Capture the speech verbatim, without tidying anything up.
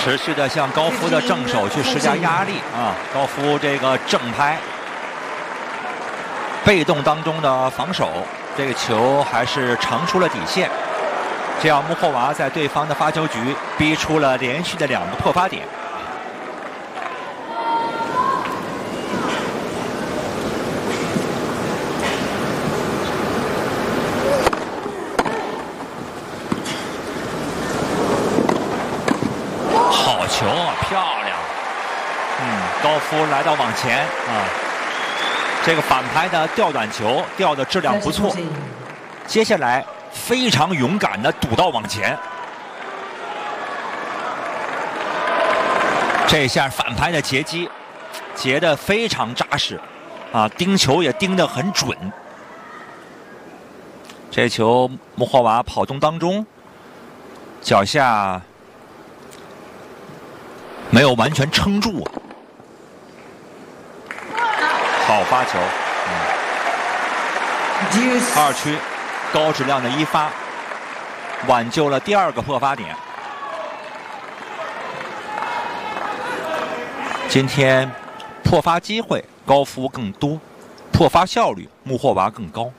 持续的向高夫的正手去施加压力啊！高夫这个正拍，被动当中的防守，这个球还是长出了底线。这样穆霍娃在对方的发球局逼出了连续的两个破发点。好球啊，漂亮！嗯，高夫来到网前啊，这个反拍的吊短球吊的质量不错。接下来非常勇敢的堵到网前，这下反拍的截击截得非常扎实啊，盯球也盯得很准。这球穆霍娃跑动当中脚下没有完全撑住，好发球。嗯、二区高质量的一发，挽救了第二个破发点。今天破发机会高夫更多，破发效率穆霍娃更高。